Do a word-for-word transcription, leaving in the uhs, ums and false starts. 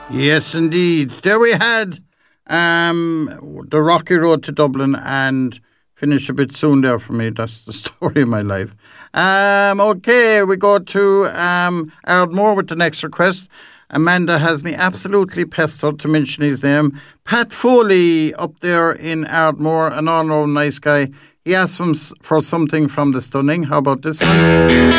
Yes, indeed. There we had um, the rocky road to Dublin, and finish a bit soon there for me. That's the story of my life. Um, okay, we go to um, Ardmore with the next request. Amanda has me absolutely pestered to mention his name. Pat Foley up there in Ardmore, an all-round nice guy. He asked him for something from The Stunning. How about this one?